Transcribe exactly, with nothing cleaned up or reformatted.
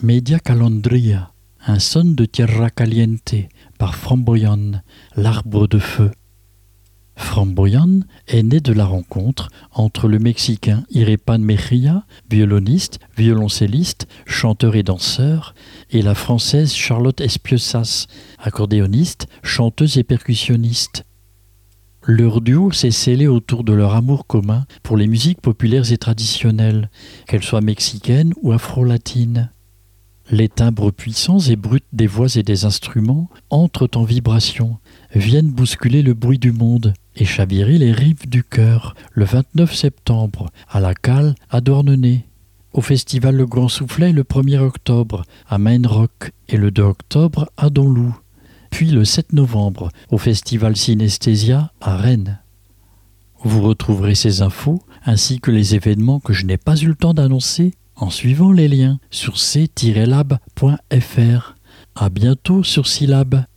Media Calandria, un son de Tierra Caliente par Framboyan, l'arbre de feu. Framboyan est né de la rencontre entre le Mexicain Irepan Mejia, violoniste, violoncelliste, chanteur et danseur, et la Française Charlotte Espiosas, accordéoniste, chanteuse et percussionniste. Leur duo s'est scellé autour de leur amour commun pour les musiques populaires et traditionnelles, qu'elles soient mexicaines ou afro-latines. Les timbres puissants et bruts des voix et des instruments entrent en vibration, viennent bousculer le bruit du monde et chavirer les rives du cœur le vingt-neuf septembre à la Cale à Douarnenez, au festival Le Grand Soufflet le premier octobre à Maine Rock et le deux octobre à Donloup, puis le sept novembre au festival Synesthésia à Rennes. Vous retrouverez ces infos ainsi que les événements que je n'ai pas eu le temps d'annoncer en suivant les liens sur c tiret lab point f r. À bientôt sur Syllab.